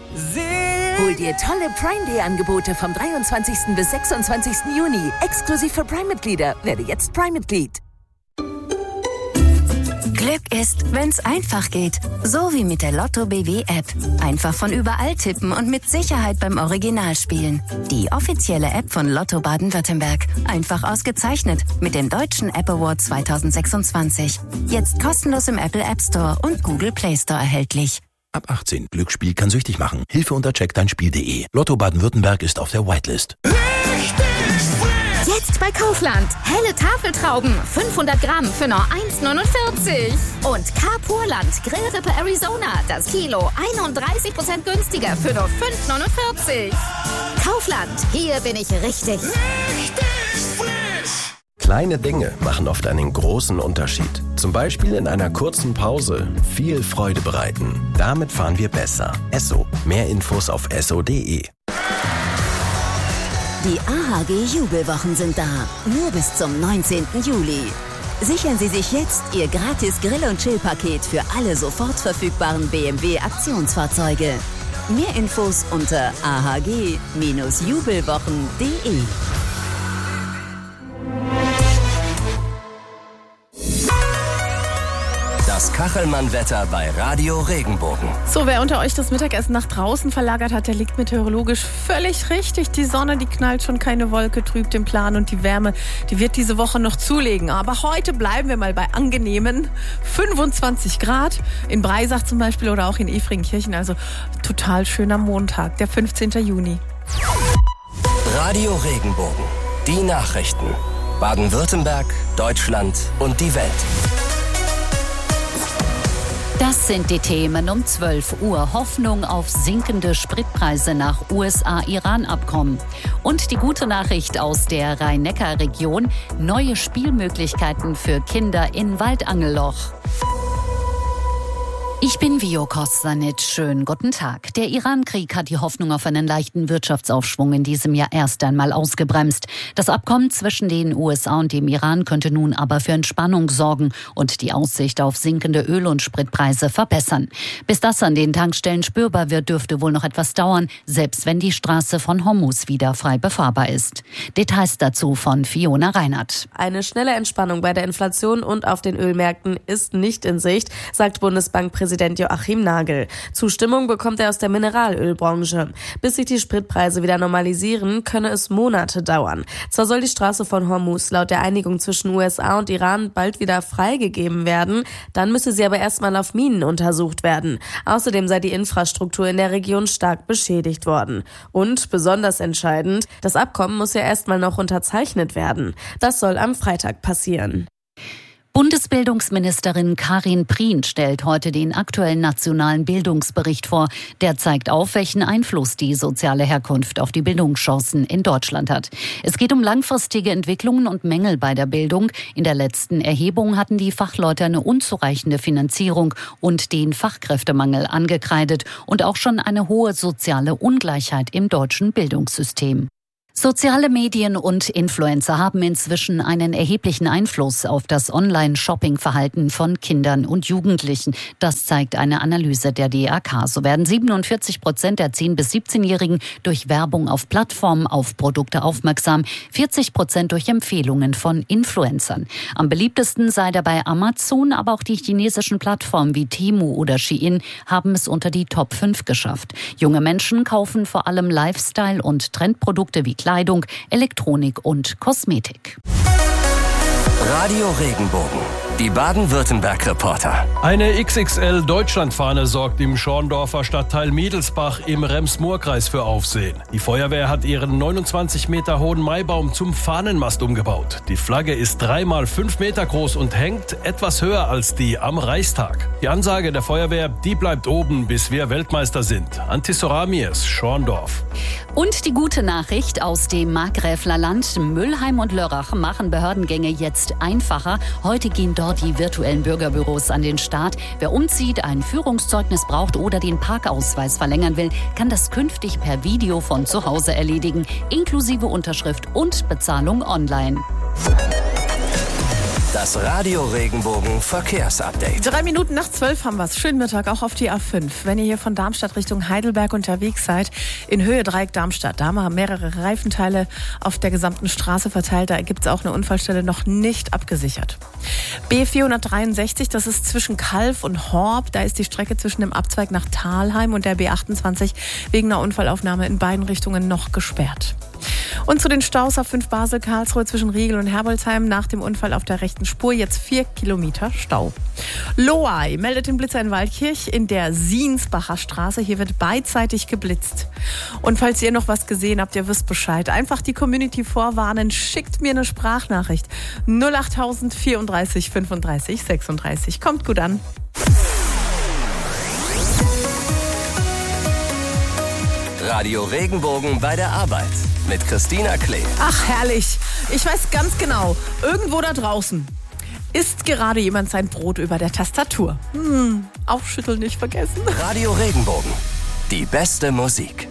Hol dir tolle Prime-Day-Angebote vom 23. bis 26. Juni. Exklusiv für Prime-Mitglieder. Werde jetzt Prime-Mitglied. Glück ist, wenn's einfach geht. So wie mit der Lotto BW-App. Einfach von überall tippen und mit Sicherheit beim Original spielen. Die offizielle App von Lotto Baden-Württemberg. Einfach ausgezeichnet mit dem Deutschen App Award 2026. Jetzt kostenlos im Apple App Store und Google Play Store erhältlich. Ab 18. Glücksspiel kann süchtig machen. Hilfe unter checkdeinspiel.de. Lotto Baden-Württemberg ist auf der Whitelist. Jetzt bei Kaufland. Helle Tafeltrauben, 500 Gramm für nur 1,49. Und Carpurland Grillrippe Arizona, das Kilo 31% günstiger für nur 5,49. Kaufland, hier bin ich richtig. Kleine Dinge machen oft einen großen Unterschied. Zum Beispiel in einer kurzen Pause viel Freude bereiten. Damit fahren wir besser. Esso. Mehr Infos auf esso.de. Die AHG-Jubelwochen sind da. Nur bis zum 19. Juli. Sichern Sie sich jetzt Ihr gratis Grill- und Chill-Paket für alle sofort verfügbaren BMW-Aktionsfahrzeuge. Mehr Infos unter ahg-jubelwochen.de. Das Kachelmann-Wetter bei Radio Regenbogen. So, wer unter euch das Mittagessen nach draußen verlagert hat, der liegt meteorologisch völlig richtig. Die Sonne, die knallt schon, keine Wolke trübt den Plan und die Wärme, die wird diese Woche noch zulegen. Aber heute bleiben wir mal bei angenehmen 25 Grad. In Breisach zum Beispiel oder auch in Efringkirchen. Also total schöner Montag, der 15. Juni. Radio Regenbogen. Die Nachrichten. Baden-Württemberg, Deutschland und die Welt. Das sind die Themen um 12 Uhr. Hoffnung auf sinkende Spritpreise nach USA-Iran-Abkommen. Und die gute Nachricht aus der Rhein-Neckar-Region. Neue Spielmöglichkeiten für Kinder in Waldangelloch. Ich bin Vio Kostanic. Schönen guten Tag. Der Iran-Krieg hat die Hoffnung auf einen leichten Wirtschaftsaufschwung in diesem Jahr erst einmal ausgebremst. Das Abkommen zwischen den USA und dem Iran könnte nun aber für Entspannung sorgen und die Aussicht auf sinkende Öl- und Spritpreise verbessern. Bis das an den Tankstellen spürbar wird, dürfte wohl noch etwas dauern, selbst wenn die Straße von Hormuz wieder frei befahrbar ist. Details dazu von Fiona Reinhardt. Eine schnelle Entspannung bei der Inflation und auf den Ölmärkten ist nicht in Sicht, sagt Bundesbankpräsident Joachim Nagel. Zustimmung bekommt er aus der Mineralölbranche. Bis sich die Spritpreise wieder normalisieren, könne es Monate dauern. Zwar soll die Straße von Hormuz laut der Einigung zwischen USA und Iran bald wieder freigegeben werden, dann müsse sie aber erstmal auf Minen untersucht werden. Außerdem sei die Infrastruktur in der Region stark beschädigt worden. Und besonders entscheidend, das Abkommen muss ja erstmal noch unterzeichnet werden. Das soll am Freitag passieren. Bundesbildungsministerin Karin Prien stellt heute den aktuellen nationalen Bildungsbericht vor. Der zeigt auf, welchen Einfluss die soziale Herkunft auf die Bildungschancen in Deutschland hat. Es geht um langfristige Entwicklungen und Mängel bei der Bildung. In der letzten Erhebung hatten die Fachleute eine unzureichende Finanzierung und den Fachkräftemangel angekreidet und auch schon eine hohe soziale Ungleichheit im deutschen Bildungssystem. Soziale Medien und Influencer haben inzwischen einen erheblichen Einfluss auf das Online-Shopping-Verhalten von Kindern und Jugendlichen. Das zeigt eine Analyse der DAK. So werden 47% der 10- bis 17-Jährigen durch Werbung auf Plattformen auf Produkte aufmerksam, 40% durch Empfehlungen von Influencern. Am beliebtesten sei dabei Amazon, aber auch die chinesischen Plattformen wie Temu oder Shein haben es unter die Top 5 geschafft. Junge Menschen kaufen vor allem Lifestyle- und Trendprodukte wie Kleidung, Elektronik und Kosmetik. Radio Regenbogen. Die Baden-Württemberg-Reporter. Eine XXL-Deutschlandfahne sorgt im Schorndorfer Stadtteil Miedelsbach im Rems-Murr-Kreis für Aufsehen. Die Feuerwehr hat ihren 29 Meter hohen Maibaum zum Fahnenmast umgebaut. Die Flagge ist 3 mal 5 Meter groß und hängt etwas höher als die am Reichstag. Die Ansage der Feuerwehr, die bleibt oben, bis wir Weltmeister sind. Antisoramies, Schorndorf. Und die gute Nachricht aus dem Markgräfler Land. Müllheim und Lörrach machen Behördengänge jetzt einfacher. Heute gehen dort die virtuellen Bürgerbüros an den Start. Wer umzieht, ein Führungszeugnis braucht oder den Parkausweis verlängern will, kann das künftig per Video von zu Hause erledigen, inklusive Unterschrift und Bezahlung online. Das Radio Regenbogen Verkehrsupdate. 3 Minuten nach 12 haben wir es. Schönen Mittag auch auf die A5. Wenn ihr hier von Darmstadt Richtung Heidelberg unterwegs seid, in Höhe Dreieck Darmstadt, da haben wir mehrere Reifenteile auf der gesamten Straße verteilt. Da gibt es auch eine Unfallstelle noch nicht abgesichert. B463, das ist zwischen Kalf und Horb. Da ist die Strecke zwischen dem Abzweig nach Thalheim und der B28 wegen einer Unfallaufnahme in beiden Richtungen noch gesperrt. Und zu den Staus auf 5 Basel-Karlsruhe zwischen Riegel und Herbolzheim nach dem Unfall auf der rechten Spur jetzt 4 Kilometer Stau. Loai meldet den Blitzer in Waldkirch in der Siensbacher Straße. Hier wird beidseitig geblitzt. Und falls ihr noch was gesehen habt, ihr wisst Bescheid. Einfach die Community vorwarnen. Schickt mir eine Sprachnachricht. 08000 34 35 36. Kommt gut an. Radio Regenbogen bei der Arbeit mit Christina Klee. Ach, herrlich. Ich weiß ganz genau, irgendwo da draußen isst gerade jemand sein Brot über der Tastatur. Aufschütteln nicht vergessen. Radio Regenbogen. Die beste Musik.